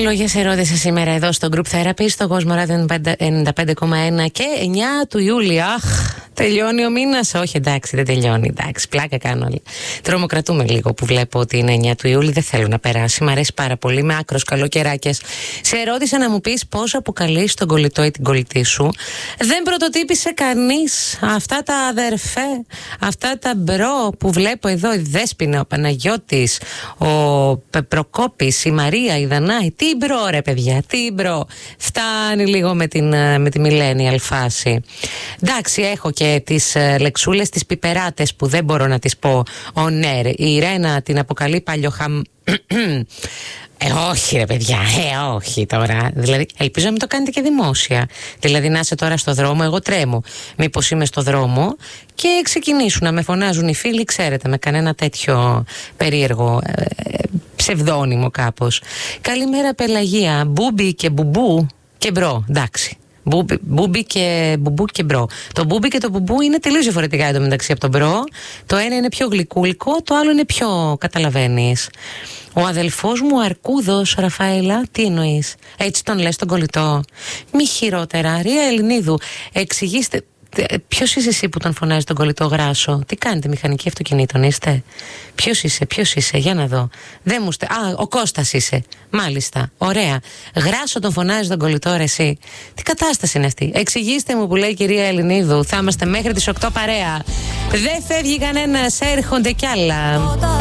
ψυχολόγια σε ρώτησε σήμερα εδώ στο Group Therapy, στο Κόσμο Ράδιο 95,1 και 9 του Ιούλη. Αχ, τελειώνει ο μήνας. Όχι, εντάξει, δεν τελειώνει. Εντάξει, πλάκα κάνω. Τρομοκρατούμε λίγο που βλέπω ότι είναι 9 του Ιούλη. Δεν θέλω να περάσει. Μ' αρέσει πάρα πολύ. Με άκρος καλοκαιράκες. Σε ρώτησα να μου πεις πώς αποκαλείς τον κολλητό ή την κολλητή σου. Δεν πρωτοτύπησε κανείς. Αυτά τα αδερφέ, αυτά τα μπρο που βλέπω εδώ, η Δέσποινα, ο Παναγιώτης, ο Προκόπης, η Μαρία, η Δανάη. Τι μπρο, ρε παιδιά, τι μπρο. Φτάνει λίγο με τη millennial φάση. Εντάξει, έχω και τις λεξούλες, τις πιπεράτες που δεν μπορώ να τις πω on air. Η Ρένα την αποκαλεί παλιοχαμ... όχι ρε παιδιά, όχι τώρα. Δηλαδή, ελπίζω να μην το κάνετε και δημόσια. Δηλαδή, να είσαι τώρα στο δρόμο, εγώ τρέμω. Μήπως είμαι στο δρόμο και ξεκινήσουν να με φωνάζουν οι φίλοι, ξέρετε, με κανένα τέτοιο περίεργο ψευδόνυμο κάπως. Καλημέρα Πελαγία, μπούμπι και μπουμπού και μπρο, εντάξει. Μπούμπι και μπουμπού και μπρο. Το μπούμπι και το μπουμπού είναι τελείως διαφορετικά εντωμεταξύ από τον μπρο. Το ένα είναι πιο γλυκούλικο, το άλλο είναι πιο, καταλαβαίνεις. Ο αδελφός μου Αρκούδος, Ραφαέλα, τι εννοείς? Έτσι τον λες τον κολλητό? Μη χειρότερα. Ρία Ελληνίδου, εξηγήστε. Ποιος είσαι εσύ που τον φωνάζει τον κολλητό Γράσο? Τι κάνετε, μηχανική αυτοκινήτων είστε? Ποιος είσαι, για να δω. Δεν μου ο Κώστας είσαι. Μάλιστα, ωραία. Γράσο τον φωνάζει τον κολλητό, ρε εσύ. Τι κατάσταση είναι αυτή? Εξηγήστε μου, που λέει η κυρία Ελληνίδου. Θα είμαστε μέχρι τις 8 παρέα. Δεν φεύγει κανένας, έρχονται κι άλλα.